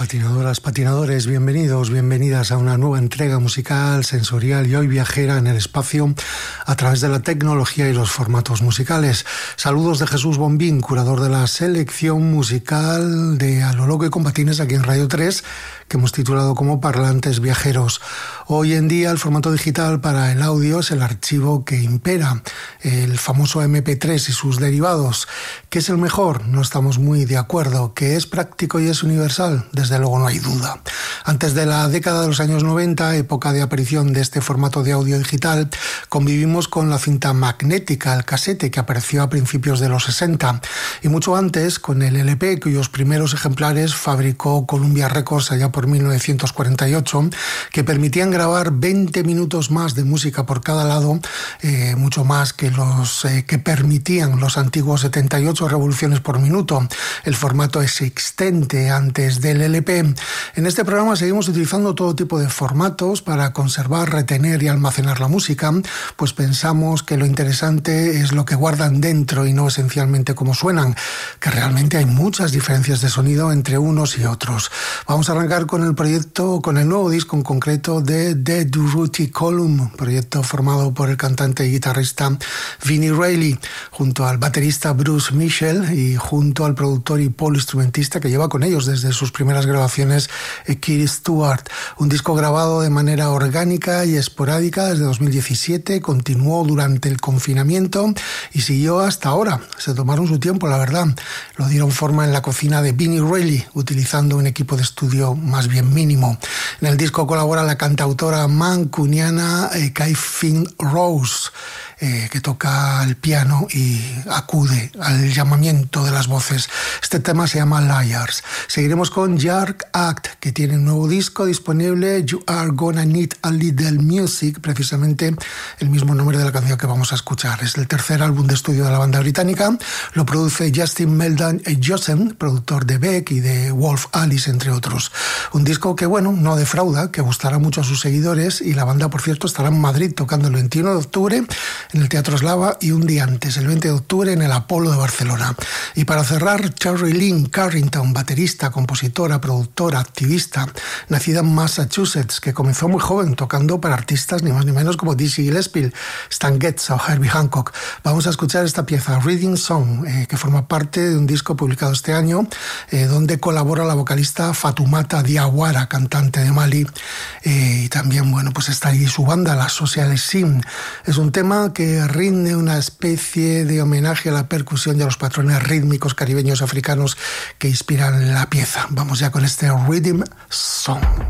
Patinadoras, patinadores, bienvenidos, bienvenidas a una nueva entrega musical, sensorial y hoy viajera en el espacio a través de la tecnología y los formatos musicales. Saludos de Jesús Bombín, curador de la selección musical de A lo Loco y con Patines aquí en Radio 3, que hemos titulado como Parlantes Viajeros. Hoy en día el formato digital para el audio es el archivo que impera, el famoso MP3 y sus derivados. ¿Qué es el mejor? No estamos muy de acuerdo. ¿Que es práctico y es universal? Desde luego no hay duda. Antes de la década de los años 90, época de aparición de este formato de audio digital, convivimos con la cinta magnética, el casete, que apareció a principios de los 60, y mucho antes con el LP, cuyos primeros ejemplares fabricó Columbia Records allá por 1948, que permitían grabar 20 minutos más de música por cada lado, mucho más que los que permitían los antiguos 78 revoluciones por minuto, el formato existente antes del LP. En este programa seguimos utilizando todo tipo de formatos para conservar, retener y almacenar la música, pues pensamos que lo interesante es lo que guardan dentro y no esencialmente cómo suenan, que realmente hay muchas diferencias de sonido entre unos y otros. Vamos a arrancar con el proyecto, con el nuevo disco en concreto de The Durruti Column, proyecto formado por el cantante y guitarrista Vinnie Reilly, junto al baterista Bruce Mitchell y junto al productor y poliinstrumentista que lleva con ellos desde sus primeras grabaciones, Keith Stewart. Un disco grabado de manera orgánica y esporádica desde 2017, continuó durante el confinamiento y siguió hasta ahora. Se tomaron su tiempo, la verdad. Lo dieron forma en la cocina de Vinnie Reilly, utilizando un equipo de estudio más bien mínimo. En el disco colabora la cantautora mancuniana Kai-Fing Rose, que toca el piano y acude al llamamiento de las voces. Este tema se llama Liars. Seguiremos con Yark Act, que tiene un nuevo disco disponible, You Are Gonna Need a Little Music, precisamente el mismo nombre de la canción que vamos a escuchar. Es el tercer álbum de estudio de la banda británica. Lo produce Justin Meldon Johnson, productor de Beck y de Wolf Alice, entre otros. Un disco que, bueno, no defrauda, que gustará mucho a sus seguidores, y la banda, por cierto, estará en Madrid tocando el 21 de octubre en el Teatro Eslava y un día antes, el 20 de octubre, en el Apolo de Barcelona. Y para cerrar, Cherry Lynn Carrington, baterista, compositora, productora, activista, nacida en Massachusetts, que comenzó muy joven tocando para artistas ni más ni menos como Dizzy Gillespie, Stan Getz o Herbie Hancock. Vamos a escuchar esta pieza, Reading Song, que forma parte de un disco publicado este año, donde colabora la vocalista Fatoumata Diawara, cantante de Mali, y también, bueno, pues está ahí su banda, la Social Scene. Es un tema que rinde una especie de homenaje a la percusión y a los patrones rítmicos caribeños africanos que inspiran la pieza. Vamos ya con este Rhythm Song.